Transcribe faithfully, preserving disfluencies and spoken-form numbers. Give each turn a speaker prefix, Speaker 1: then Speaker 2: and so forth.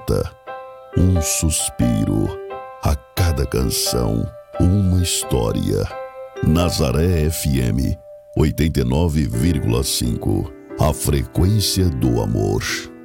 Speaker 1: nota, um suspiro, a cada canção, uma história. Nazaré F M oitenta e nove vírgula cinco, a frequência do amor.